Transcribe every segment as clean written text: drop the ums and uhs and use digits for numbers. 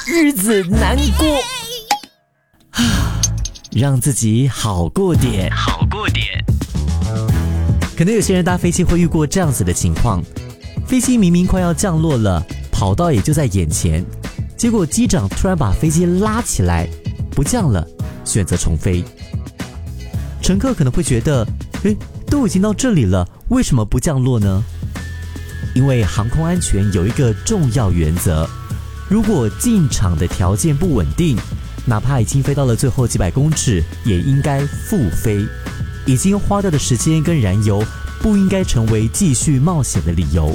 日子难过，让自己好过点。可能有些人搭飞机会遇过这样子的情况，飞机明明快要降落了，跑道也就在眼前，结果机长突然把飞机拉起来，不降了，选择重飞。乘客可能会觉得，都已经到这里了，为什么不降落呢？因为航空安全有一个重要原则，如果进场的条件不稳定，哪怕已经飞到了最后几百公尺，也应该复飞。已经花掉的时间跟燃油不应该成为继续冒险的理由。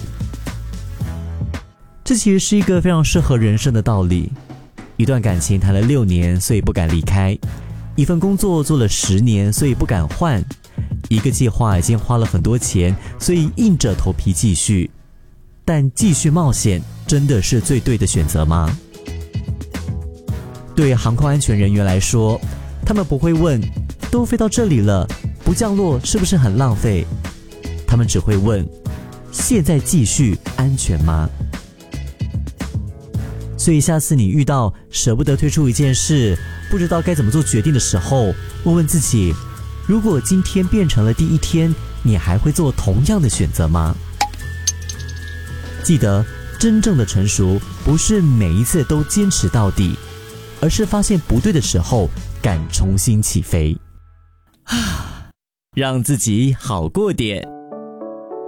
这其实是一个非常适合人生的道理。一段感情谈了6年，所以不敢离开；一份工作做了10年，所以不敢换；一个计划已经花了很多钱，所以硬着头皮继续。但继续冒险真的是最对的选择吗？对航空安全人员来说，他们不会问都飞到这里了，不降落是不是很浪费？他们只会问现在继续安全吗？所以下次你遇到舍不得退出一件事，不知道该怎么做决定的时候，问问自己，如果今天变成了第一天，你还会做同样的选择吗？记得真正的成熟不是每一次都坚持到底，而是发现不对的时候敢重新起飞，让自己好过点。